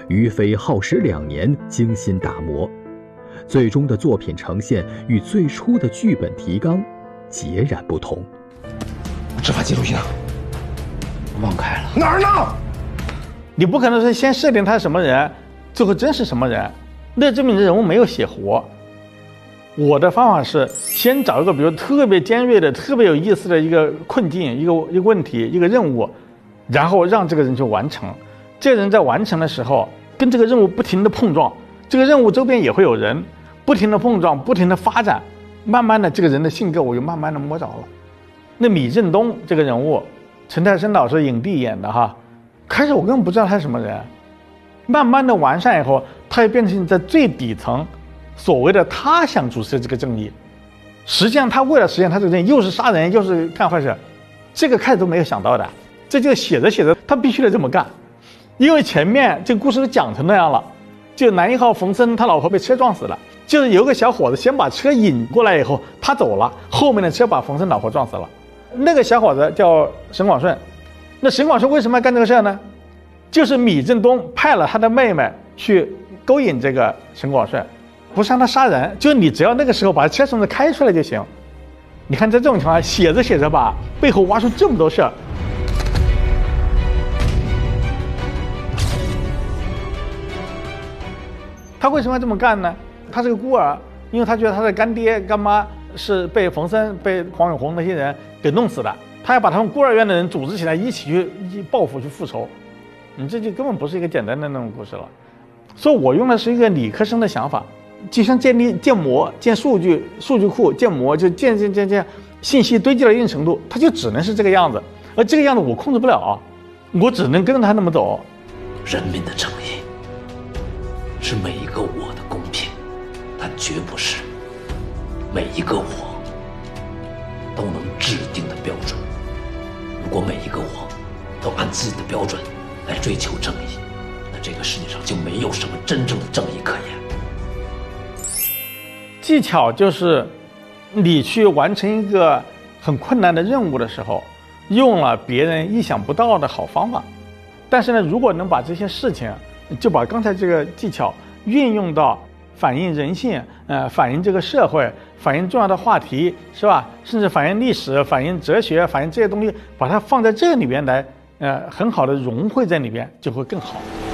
于飞耗时2年精心打磨，最终的作品呈现与最初的剧本提纲截然不同。 执法记录仪呢？ 忘开了。 哪儿呢？ 你不可能是先设定他是什么人，最后真是什么人，那证明这人物没有写活。我的方法是先找一个比如特别尖锐的、特别有意思的一个困境、一个问题、一个任务，然后让这个人去完成。这个人在完成的时候，跟这个任务不停的碰撞，这个任务周边也会有人不停的碰撞、不停的发展，慢慢的这个人的性格我就慢慢的摸着了。那米振东这个人物，陈泰生老师影帝演的哈，开始我根本不知道他是什么人，慢慢的完善以后，他也变成在最底层所谓的他想主持这个正义，实际上他为了实现他这个正义，又是杀人又是干坏事，这个开始都没有想到的，这就写着写着他必须得这么干，因为前面这个故事都讲成那样了，就男1号冯森他老婆被车撞死了，就是有个小伙子先把车引过来以后他走了，后面的车把冯森老婆撞死了。那个小伙子叫沈广顺，那沈广顺为什么要干这个事呢？就是米振东派了他的妹妹去勾引这个沈广顺，不是让他杀人，就是你只要那个时候把车从这开出来就行。你看在这种情况下写着写着吧，背后挖出这么多事儿。他为什么要这么干呢？他是个孤儿，因为他觉得他的干爹干妈是被冯森、被黄永红那些人给弄死的，他要把他们孤儿院的人组织起来，一起去报复、去复仇。你这就根本不是一个简单的那种故事了。所以我用的是一个理科生的想法，就像建模、建数据库、建模，就建信息堆积到一定程度，它就只能是这个样子，而这个样子我控制不了，我只能跟着他那么走。 人民的正义是每一个我的公平，但绝不是每一个我都能制定的标准。如果每一个我都按自己的标准来追求正义，那这个世界上就没有什么真正的正义可言。 技巧就是你去完成一个很困难的任务的时候，用了别人意想不到的好方法。但是呢，如果能把这些事情，就把刚才这个技巧运用到反映人性，反映这个社会，反映重要的话题，是吧？甚至反映历史、反映哲学、反映这些东西，把它放在这里边来，很好的融汇在里边，就会更好。